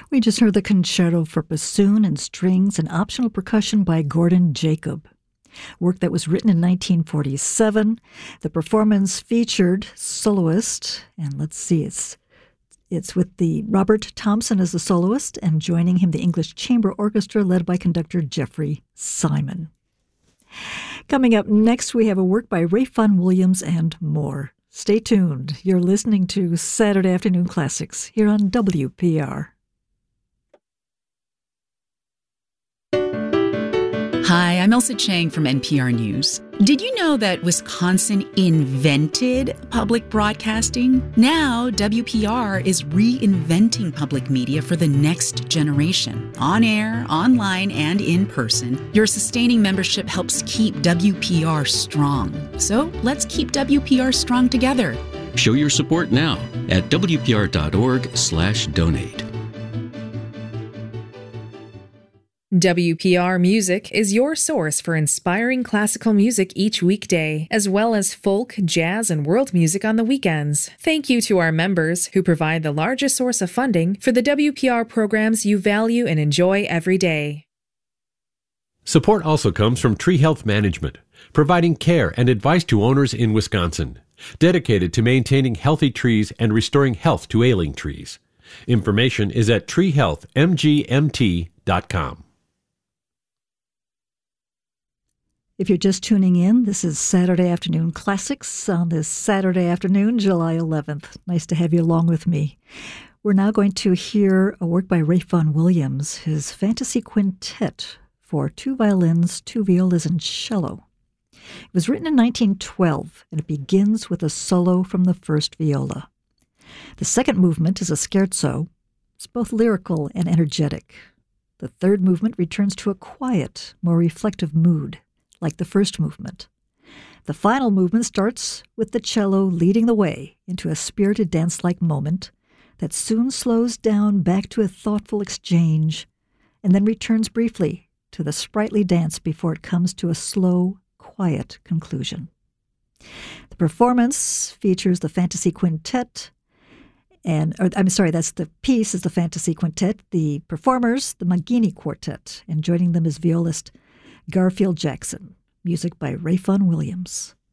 We just heard the concerto for bassoon and strings and optional percussion by Gordon Jacob. Work that was written in 1947. The performance featured soloist, and let's see, it's with the Robert Thompson as the soloist, and joining him the English Chamber Orchestra led by conductor Jeffrey Simon. Coming up next, we have a work by Ralph Vaughan Williams and more. Stay tuned. You're listening to Saturday Afternoon Classics here on WPR. Hi, I'm Elsa Chang from NPR News. Did you know that Wisconsin invented public broadcasting? Now, WPR is reinventing public media for the next generation. On air, online, and in person, your sustaining membership helps keep WPR strong. So let's keep WPR strong together. Show your support now at WPR.org/donate. WPR Music is your source for inspiring classical music each weekday, as well as folk, jazz, and world music on the weekends. Thank you to our members who provide the largest source of funding for the WPR programs you value and enjoy every day. Support also comes from Tree Health Management, providing care and advice to owners in Wisconsin, dedicated to maintaining healthy trees and restoring health to ailing trees. Information is at treehealthmgmt.com. If you're just tuning in, this is Saturday Afternoon Classics on this Saturday afternoon, July 11th. Nice to have you along with me. We're now going to hear a work by Ralph Vaughan Williams, his Fantasy Quintet for 2 violins, 2 violas, and cello. It was written in 1912, and it begins with a solo from the first viola. The second movement is a scherzo. It's both lyrical and energetic. The third movement returns to a quiet, more reflective mood, like the first movement. The final movement starts with the cello leading the way into a spirited dance-like moment that soon slows down back to a thoughtful exchange and then returns briefly to the sprightly dance before it comes to a slow, quiet conclusion. The performance features the Fantasy Quintet, that's the piece is the Fantasy Quintet, the performers, the Maggini Quartet, and joining them is violist Garfield Jackson. Music by Ralph Vaughan Williams.